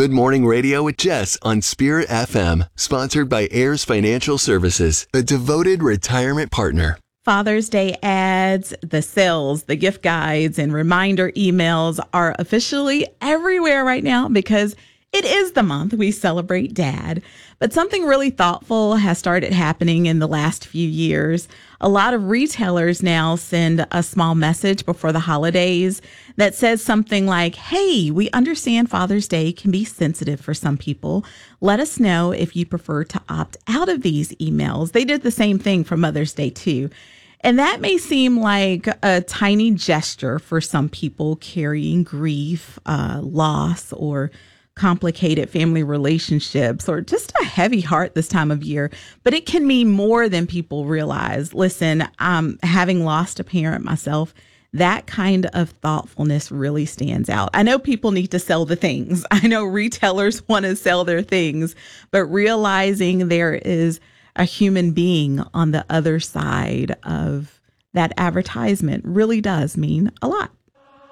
Good Morning Radio with Jess on Spirit FM, sponsored by Heirs Financial Services, a devoted retirement partner. Father's Day ads, the sales, the gift guides, and reminder emails are officially everywhere right now because it is the month we celebrate Dad. But something really thoughtful has started happening in the last few years. A lot of retailers now send a small message before the holidays that says something like, hey, we understand Father's Day can be sensitive for some people. Let us know if you prefer to opt out of these emails. They did the same thing for Mother's Day, too. And that may seem like a tiny gesture for some people carrying grief, loss, or complicated family relationships, or just a heavy heart this time of year. But it can mean more than people realize. Listen, having lost a parent myself, that kind of thoughtfulness really stands out. I know people need to sell the things. I know retailers want to sell their things, but realizing there is a human being on the other side of that advertisement really does mean a lot.